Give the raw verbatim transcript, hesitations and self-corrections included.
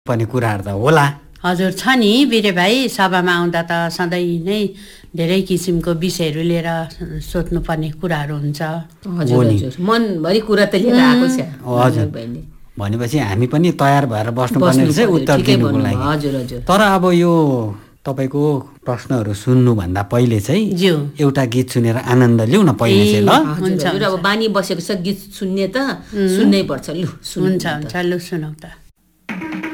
पर्ने कुराहरू त होला। हजुर छ नि बिरे भाइ, सभामा आउँदा त सधैँ नै धेरै किसिमको विषयहरू लिएर सोध्नुपर्ने कुराहरू हुन्छ। हजुर हजुर मनभरि कुरा त लिएर आएको छ। हजुर भनेपछि हामी पनि तयार भएर बस्नुपर्ने रहेछ उत्तर दिनुको लागि। हजुर हजुर तर अब यो तपाईँको प्रश्नहरू सुन्नुभन्दा पहिले चाहिँ एउटा गीत सुनेर आनन्द लिउँ न पहिले चाहिँ। ल हुन्छ, अब बानी बसेको छ गीत सुन्ने त सुन्नै पर्छ। लु हुन्छ हुन्छ, लु सुनाउ त।